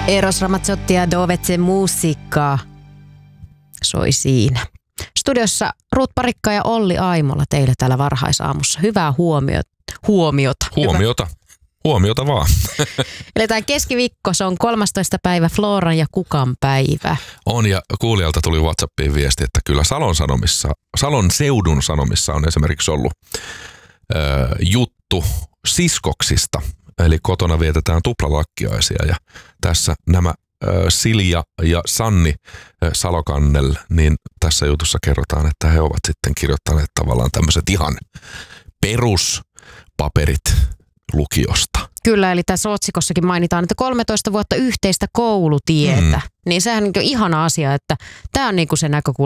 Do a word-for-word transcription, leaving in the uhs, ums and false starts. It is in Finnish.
Eros Ramazzotti ja Dovetse musiikkaa soi siinä. Studiossa Ruut Parikka ja Olli Aimola teille täällä varhaisaamussa. Hyvää huomiota. Huomiota. Huomiota. Hyvä. Huomiota vaan. Eletään keskiviikko, se on kolmastoista päivä, Floran ja Kukan päivä. On, ja kuulijalta tuli WhatsAppiin viesti, että kyllä Salon Sanomissa, Salon seudun Sanomissa on esimerkiksi ollut ö, juttu siskoksista. Eli kotona vietetään tuplalakkiaisia, ja tässä nämä ö, Silja ja Sanni ö, Salokannel, niin tässä jutussa kerrotaan, että he ovat sitten kirjoittaneet tavallaan tämmöiset ihan peruspaperit lukiosta. Kyllä, eli tässä otsikossakin mainitaan, että kolmetoista vuotta yhteistä koulutietä. Mm. Niin sehän on niin ihana asia, että tämä on niin se näkökulma,